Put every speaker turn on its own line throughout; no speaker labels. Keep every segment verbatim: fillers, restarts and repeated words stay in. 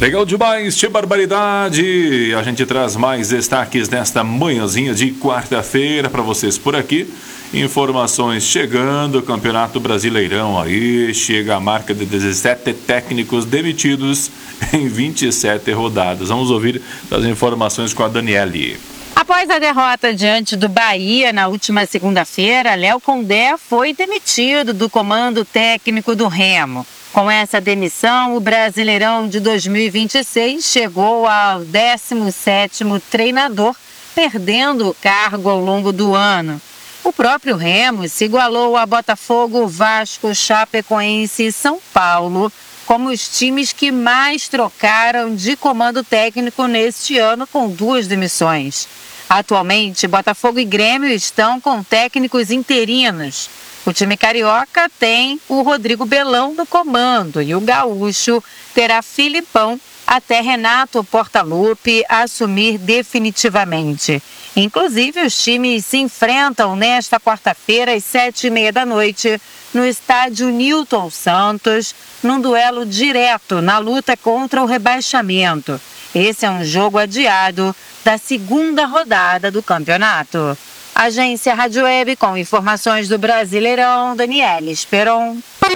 Legal demais, que barbaridade! A gente traz mais destaques nesta manhãzinha de quarta-feira para vocês por aqui. Informações chegando, Campeonato Brasileirão aí, chega a marca de dezessete técnicos demitidos em vinte e sete rodadas. Vamos ouvir as informações com a Daniele.
Após a derrota diante do Bahia na última segunda-feira, Léo Condé foi demitido do comando técnico do Remo. Com essa demissão, o Brasileirão de dois mil e vinte e seis chegou ao décimo sétimo treinador, perdendo o cargo ao longo do ano. O próprio Remo se igualou a Botafogo, Vasco, Chapecoense e São Paulo como os times que mais trocaram de comando técnico neste ano, com duas demissões. Atualmente, Botafogo e Grêmio estão com técnicos interinos. O time carioca tem o Rodrigo Belão no comando e o gaúcho terá Filipão até Renato Portaluppi assumir definitivamente. Inclusive, os times se enfrentam nesta quarta-feira às sete e meia da noite no estádio Newton Santos, num duelo direto na luta contra o rebaixamento. Esse é um jogo adiado da segunda rodada do campeonato. Agência Rádio Web com informações do Brasileirão, Daniele Esperon.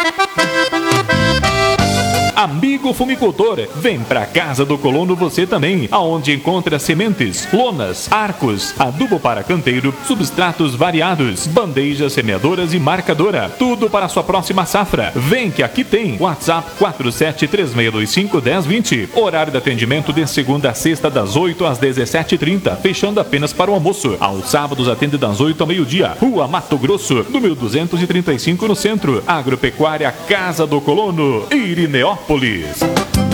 Amigo fumicultor, vem pra Casa do Colono você também, aonde encontra sementes, lonas, arcos, adubo para canteiro, substratos variados, bandejas semeadoras e marcadora, tudo para a sua próxima safra. Vem que aqui tem. WhatsApp quatro sete três seis dois cinco um zero dois zero. Horário de atendimento de segunda a sexta das oito às dezessete e trinta, fechando apenas para o almoço. Aos sábados atende das oito ao meio-dia. Rua Mato Grosso, número duzentos e trinta e cinco no centro. Agropecuária Casa do Colono, Irineópolis.